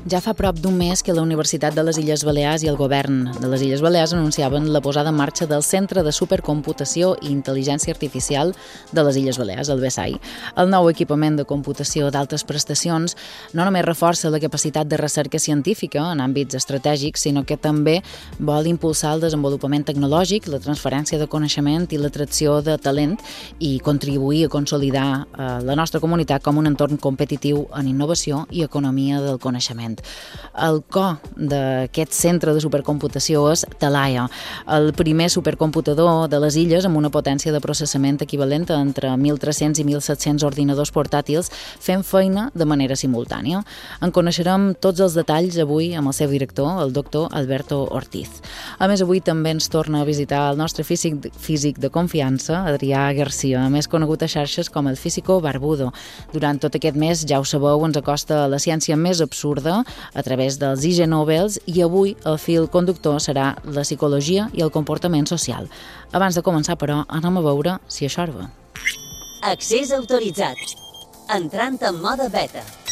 Ja fa prop d'un mes que la Universitat de les Illes Balears i el govern de les Illes Balears anunciaven la posada en marxa del Centre de Supercomputació i Intel·ligència Artificial de les Illes Balears, el BSAI. El nou equipament de computació d'altes prestacions no només reforça la capacitat de recerca científica en àmbits estratègics, sinó que també vol impulsar el desenvolupament tecnològic, la transferència de coneixement i l'atracció de talent i contribuir a consolidar la nostra comunitat com un entorn competitiu en innovació i economia del coneixement. El cor d'aquest centre de supercomputació és Talaia, el primer supercomputador de les illes amb una potència de processament equivalent a entre 1.300 i 1.700 ordinadors portàtils fent feina de manera simultània. En coneixerem tots els detalls avui amb el seu director, el doctor Alberto Ortiz. A més, avui també ens torna a visitar el nostre físic de confiança, Adrià Garcia, més conegut a xarxes com el Físico Barbudo. Durant tot aquest mes, ja ho sabeu, ens acosta a la ciència més absurda a través dels IG Nobels i avui el fil conductor serà la psicologia i el comportament social. Abans de començar, però, anem a veure si això va. Accés autoritzat. Entrant en mode beta.